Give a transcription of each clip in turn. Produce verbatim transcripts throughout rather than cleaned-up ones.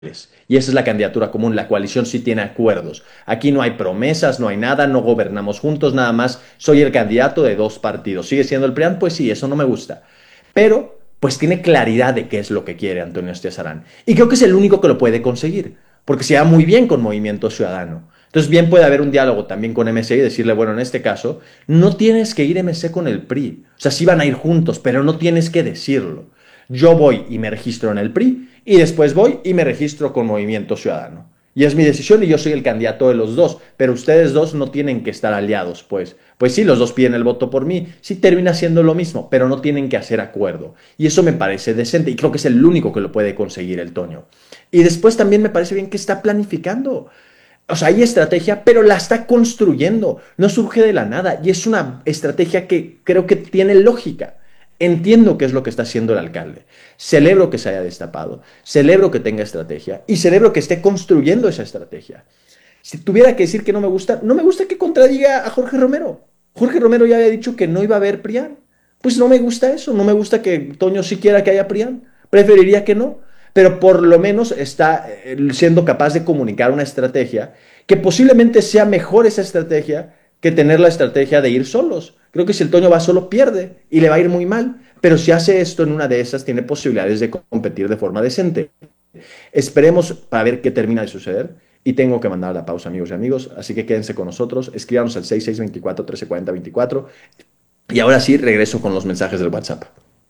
Y esa es la candidatura común. La coalición sí tiene acuerdos. Aquí no hay promesas, no hay nada, no gobernamos juntos, nada más soy el candidato de dos partidos. ¿Sigue siendo el PRIAN? Pues sí, eso no me gusta. Pero, pues tiene claridad de qué es lo que quiere Antonio Estiazarán. Y creo que es el único que lo puede conseguir, porque se va muy bien con Movimiento Ciudadano. Entonces, bien puede haber un diálogo también con M C y decirle, bueno, en este caso, no tienes que ir M C con el P R I. O sea, sí van a ir juntos, pero no tienes que decirlo. Yo voy y me registro en el P R I y después voy y me registro con Movimiento Ciudadano. Y es mi decisión y yo soy el candidato de los dos, pero ustedes dos no tienen que estar aliados, pues. Pues sí, los dos piden el voto por mí, sí termina siendo lo mismo, pero no tienen que hacer acuerdo. Y eso me parece decente y creo que es el único que lo puede conseguir el Toño. Y después también me parece bien que está planificando. O sea, hay estrategia, pero la está construyendo, no surge de la nada y es una estrategia que creo que tiene lógica. Entiendo qué es lo que está haciendo el alcalde. Celebro que se haya destapado, celebro que tenga estrategia y celebro que esté construyendo esa estrategia. Si tuviera que decir que no me gusta, no me gusta que contradiga a Jorge Romero. Jorge Romero ya había dicho que no iba a haber PRIAN. Pues no me gusta eso, no me gusta que Toño sí quiera que haya PRIAN. Preferiría que no, pero por lo menos está eh, siendo capaz de comunicar una estrategia que posiblemente sea mejor esa estrategia que tener la estrategia de ir solos. Creo que si el Toño va solo pierde y le va a ir muy mal, pero si hace esto en una de esas tiene posibilidades de competir de forma decente. Esperemos para ver qué termina de suceder y tengo que mandar la pausa, amigos y amigos, así que quédense con nosotros, escríbanos al seis seis dos cuatro, uno tres cuatro cero veinticuatro y ahora sí regreso con los mensajes del WhatsApp.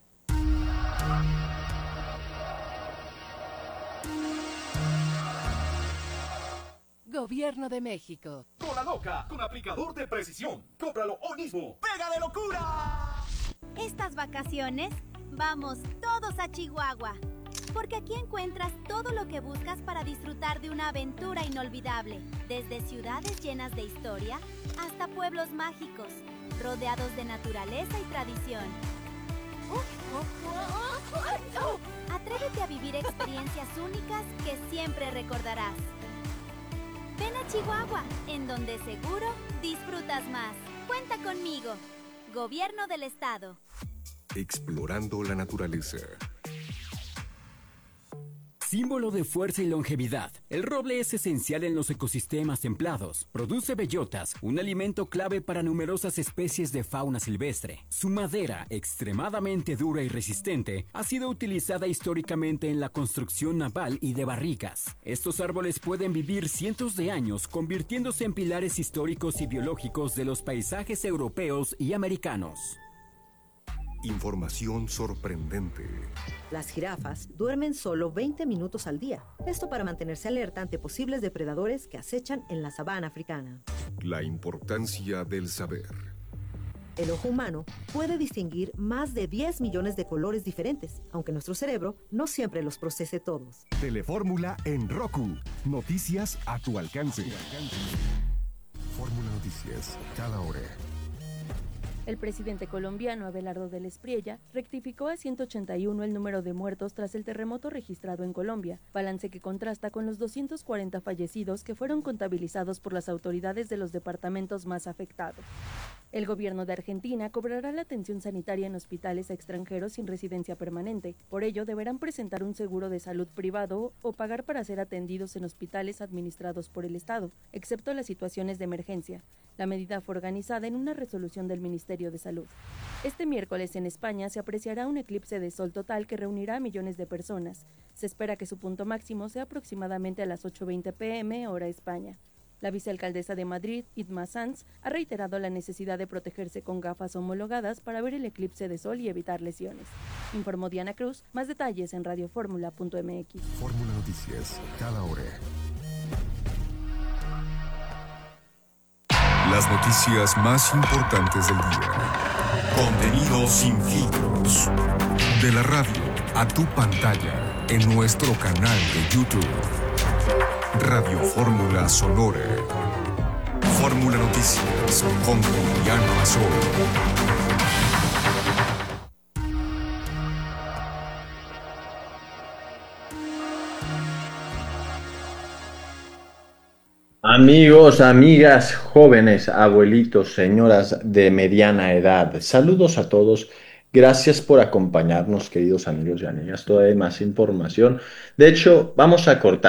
Gobierno de México. Cola loca con aplicador de precisión. Cómpralo hoy mismo. ¡Pega de locura! Estas vacaciones vamos todos a Chihuahua, porque aquí encuentras todo lo que buscas para disfrutar de una aventura inolvidable, desde ciudades llenas de historia hasta pueblos mágicos, rodeados de naturaleza y tradición. Atrévete a vivir experiencias únicas que siempre recordarás. Ven a Chihuahua, en donde seguro disfrutas más. Cuenta conmigo. Gobierno del Estado. Explorando la naturaleza. Símbolo de fuerza y longevidad, el roble es esencial en los ecosistemas templados. Produce bellotas, un alimento clave para numerosas especies de fauna silvestre. Su madera, extremadamente dura y resistente, ha sido utilizada históricamente en la construcción naval y de barricas. Estos árboles pueden vivir cientos de años, convirtiéndose en pilares históricos y biológicos de los paisajes europeos y americanos. Información sorprendente. Las jirafas duermen solo veinte minutos al día. Esto para mantenerse alerta ante posibles depredadores que acechan en la sabana africana. La importancia del saber. El ojo humano puede distinguir más de diez millones de colores diferentes, aunque nuestro cerebro no siempre los procese todos. Telefórmula en Roku. Noticias a tu alcance. Fórmula Noticias, cada hora. El presidente colombiano Abelardo del Espriella rectificó a ciento ochenta y uno el número de muertos tras el terremoto registrado en Colombia, balance que contrasta con los doscientos cuarenta fallecidos que fueron contabilizados por las autoridades de los departamentos más afectados. El gobierno de Argentina cobrará la atención sanitaria en hospitales a extranjeros sin residencia permanente. Por ello, deberán presentar un seguro de salud privado o pagar para ser atendidos en hospitales administrados por el Estado, excepto las situaciones de emergencia. La medida fue organizada en una resolución del Ministerio de Salud. Este miércoles en España se apreciará un eclipse de sol total que reunirá a millones de personas. Se espera que su punto máximo sea aproximadamente a las ocho veinte pm hora España. La vicealcaldesa de Madrid, Itma Sanz, ha reiterado la necesidad de protegerse con gafas homologadas para ver el eclipse de sol y evitar lesiones. Informó Diana Cruz, más detalles en radioformula punto m x. Fórmula Noticias, cada hora. Las noticias más importantes del día. Contenido sin filtros. De la radio a tu pantalla en nuestro canal de YouTube. Radio Fórmula Sonora. Fórmula Noticias con Julián Mazón. Amigos, amigas, jóvenes, abuelitos, señoras de mediana edad, saludos a todos Gracias por acompañarnos, queridos amigos y amigas. Todavía hay más información. De hecho, vamos a cortar.